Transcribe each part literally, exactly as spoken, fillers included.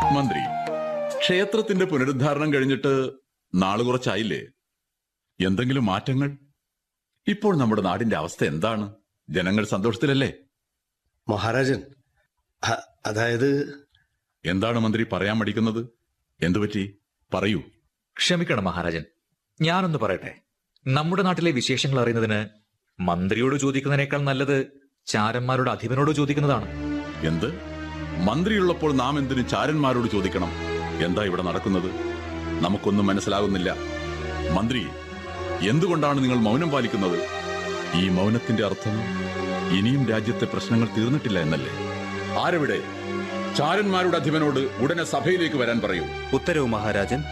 മന്ത്രി, ക്ഷേത്രത്തിന്റെ പുനരുദ്ധാരണം കഴിഞ്ഞിട്ട് നാള് കുറച്ചായില്ലേ? എന്തെങ്കിലും മാറ്റങ്ങൾ? ഇപ്പോൾ നമ്മുടെ നാടിന്റെ അവസ്ഥ എന്താണ്? ജനങ്ങൾ സന്തോഷത്തിലല്ലേ? മഹാരാജൻ, അതായത്... എന്താണ് മന്ത്രി പറയാൻ മടിക്കുന്നത്? എന്തുപറ്റി? പറയൂ. ക്ഷമിക്കണം മഹാരാജൻ, ഞാനൊന്ന് പറയട്ടെ. നമ്മുടെ നാട്ടിലെ വിശേഷങ്ങൾ അറിയുന്നതിന് മന്ത്രിയോട് ചോദിക്കുന്നതിനേക്കാൾ നല്ലത് ചാരന്മാരുടെ അധിപനോട് ചോദിക്കുന്നതാണ്. എന്ത്? മന്ത്രിയുള്ളപ്പോൾ നാം എന്തിനു ചാരന്മാരോട് ചോദിക്കണം? എന്താ ഇവിടെ നടക്കുന്നത്? നമുക്കൊന്നും മനസ്സിലാകുന്നില്ല. മന്ത്രി, എന്തുകൊണ്ടാണ് നിങ്ങൾ മൗനം പാലിക്കുന്നത്? ഈ മൗനത്തിന്റെ അർത്ഥം ഇനിയും രാജ്യത്തെ പ്രശ്നങ്ങൾ തീർന്നിട്ടില്ല എന്നല്ലേ? ആരെവിടെ? ചാരന്മാരുടെ അധിപനോട് ഉടനെ സഭയിലേക്ക് വരാൻ പറയൂ. ഉത്തരവ് മഹാരാജൻ.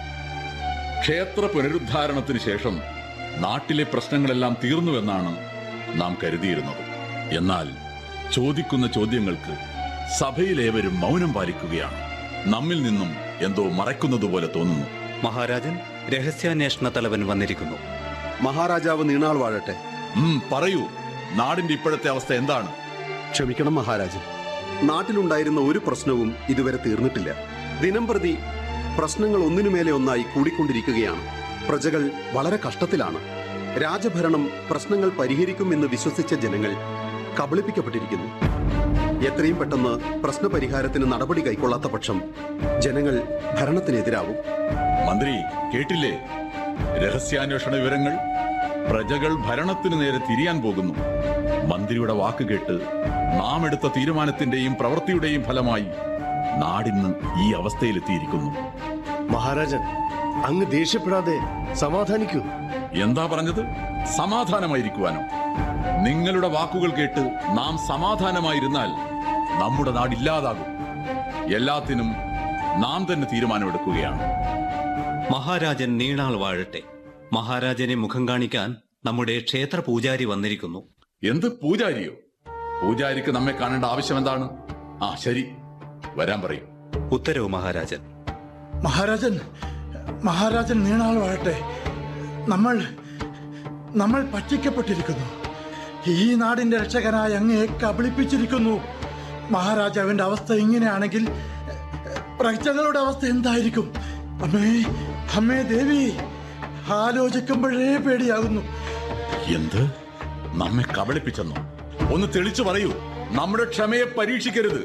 ക്ഷേത്ര പുനരുദ്ധാരണത്തിന് ശേഷം നാട്ടിലെ പ്രശ്നങ്ങളെല്ലാം തീർന്നുവെന്നാണ് നാം കരുതിയിരുന്നത്. എന്നാൽ ചോദിക്കുന്ന ചോദ്യങ്ങൾക്ക് സഭയിലേവരും മൗനം പാലിക്കുകയാണ്. നമ്മിൽ നിന്നും എന്തോ മറയ്ക്കുന്നത് പോലെ തോന്നുന്നു. മഹാരാജൻ, രഹസ്യാന്വേഷണ തലവൻ വന്നിരിക്കുന്നു. മഹാരാജാവ് നീണാൾ വാഴട്ടെ. ഉം പറയൂ, നാടിന്റെ ഇപ്പോഴത്തെ അവസ്ഥ എന്താണ്? ക്ഷമിക്കണം മഹാരാജൻ, നാട്ടിലുണ്ടായിരുന്ന ഒരു പ്രശ്നവും ഇതുവരെ തീർന്നിട്ടില്ല. ദിനംപ്രതി പ്രശ്നങ്ങൾ ഒന്നിനുമേലെ ഒന്നായി കൂടിക്കൊണ്ടിരിക്കുകയാണ്. പ്രജകൾ വളരെ കഷ്ടത്തിലാണ്. രാജഭരണം പ്രശ്നങ്ങൾ പരിഹരിക്കുമെന്ന് വിശ്വസിച്ച ജനങ്ങൾ കബളിപ്പിക്കപ്പെട്ടിരിക്കുന്നു. എത്രയും പെട്ടെന്ന് പ്രശ്നപരിഹാരത്തിന് നടപടി കൈക്കൊള്ളാത്ത പക്ഷം ജനങ്ങൾ ഭരണത്തിനെതിരാവും. മന്ത്രി, കേട്ടില്ലേ രഹസ്യാന്വേഷണ വിവരങ്ങൾ? പ്രജകൾ ഭരണത്തിന് നേരെ തിരിയാൻ പോകുന്നു. മന്ത്രിയുടെ വാക്ക് കേട്ട് നാം എടുത്ത തീരുമാനത്തിന്റെയും പ്രവൃത്തിയുടെയും ഫലമായി നാടിന്ന് ഈ അവസ്ഥയിലെത്തിയിരിക്കുന്നു. മഹാരാജൻ, അങ്ങ് ദേഷ്യപ്പെടാതെ സമാധാനിക്കൂ. എന്താ പറഞ്ഞത്? സമാധാനമായിരിക്കുവാനോ? നിങ്ങളുടെ വാക്കുകൾ കേട്ട് നാം സമാധാനമായിരുന്നാൽ നമ്മുടെ നാടില്ലാതാകും. എല്ലാത്തിനും നാം തന്നെ തീരുമാനമെടുക്കുകയാണ്. മഹാരാജൻ നീണാൾ വാഴട്ടെ. മഹാരാജനെ മുഖം കാണിക്കാൻ നമ്മുടെ ക്ഷേത്ര പൂജാരി വന്നിരിക്കുന്നു. എന്ത് പൂജാരിയോ? പൂജാരിക്ക് നമ്മെ കാണേണ്ട ആവശ്യം എന്താണ്? ആ ശരി, വരാൻ പറയും. ഉത്തരവ് മഹാരാജൻ. മഹാരാജൻ, മഹാരാജൻ നീണാൾ വാഴട്ടെ. നമ്മൾ നമ്മൾ പറ്റിക്കപ്പെട്ടിരിക്കുന്നു. ഈ നാടിന്റെ രക്ഷകനായ അങ്ങയെ കബളിപ്പിച്ചിരിക്കുന്നു. മഹാരാജാവിന്റെ അവസ്ഥ ഇങ്ങനെയാണെങ്കിൽ പ്രജകളുടെ അവസ്ഥ എന്തായിരിക്കും? അമ്മേ, അമ്മേ ദേവി, ആലോചിക്കുമ്പോഴേ പേടിയാകുന്നു. എന്ത്? നമ്മെ കബളിപ്പിച്ചെന്നോ? ഒന്ന് തെളിച്ചു പറയൂ. നമ്മുടെ ക്ഷമയെ പരീക്ഷിക്കരുത്.